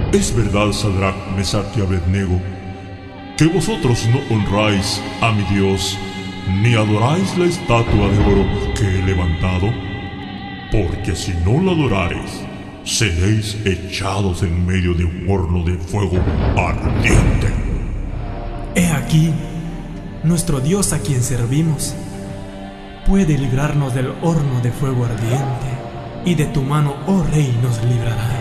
Es verdad, Sadrach, Mesach y Abednego, que vosotros no honráis a mi Dios, ni adoráis la estatua de oro que he levantado, porque si no la adorareis, seréis echados en medio de un horno de fuego ardiente. He aquí, nuestro Dios a quien servimos puede librarnos del horno de fuego ardiente, y de tu mano, oh Rey, nos librará.